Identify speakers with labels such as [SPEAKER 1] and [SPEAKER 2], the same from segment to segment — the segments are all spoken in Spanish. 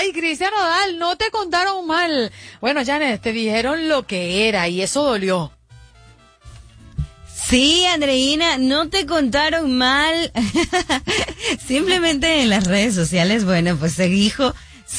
[SPEAKER 1] Ay, Cristian Nodal, no te contaron mal. Bueno, Janet, te dijeron lo que era y eso dolió.
[SPEAKER 2] Sí, Andreina, no te contaron mal. Simplemente en las redes sociales, bueno, pues se dijo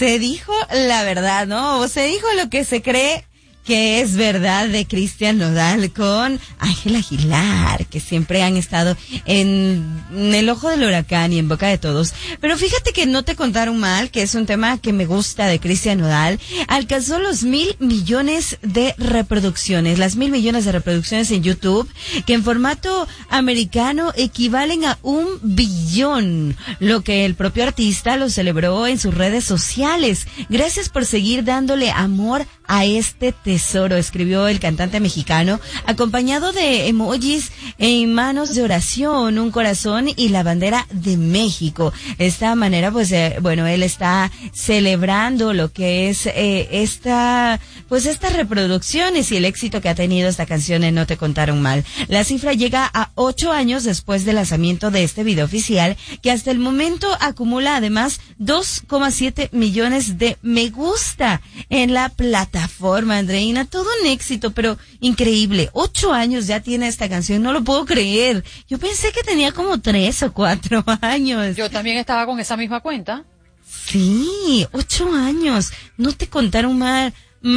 [SPEAKER 2] la verdad, ¿no? O se dijo lo que se cree que es verdad de Cristian Nodal con Ángel Aguilar, que siempre han estado en el ojo del huracán y en boca de todos. Pero fíjate que no te contaron mal, que es un tema que me gusta de Cristian Nodal. Alcanzó los 1,000 millones de reproducciones, las 1,000 millones de reproducciones en YouTube, que en formato americano equivalen a 1 billón, lo que el propio artista lo celebró en sus redes sociales. Gracias por seguir dándole amor a este tesoro, escribió el cantante mexicano, acompañado de emojis en manos de oración, un corazón y la bandera de México. De esta manera, pues, él está celebrando lo que es estas reproducciones y el éxito que ha tenido esta canción en No Te Contaron Mal. La cifra llega a 8 años después del lanzamiento de este video oficial, que hasta el momento acumula además 2,7 millones de me gusta en la plataforma. Andreina, todo un éxito, pero increíble. 8 años ya tiene esta canción, no lo puedo creer. Yo pensé que tenía como 3 o 4 años.
[SPEAKER 1] Yo también estaba con esa misma cuenta.
[SPEAKER 2] Sí, 8 años. No te contaron mal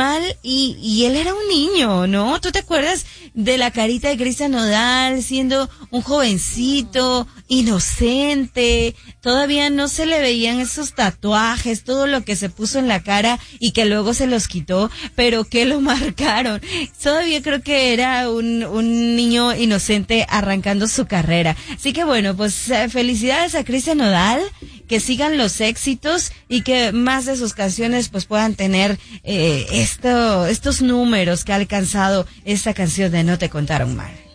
[SPEAKER 2] y él era un niño, ¿no? ¿Tú te acuerdas de la carita de Cristian Nodal siendo un jovencito, inocente? Todavía no se le veían esos tatuajes, todo lo que se puso en la cara y que luego se los quitó, pero que lo marcaron. Todavía creo que era un niño inocente arrancando su carrera. Así que bueno, pues felicidades a Cristian Nodal, que sigan los éxitos y que más de sus canciones pues puedan tener estos números que ha alcanzado esta canción de No Te Contaron Mal.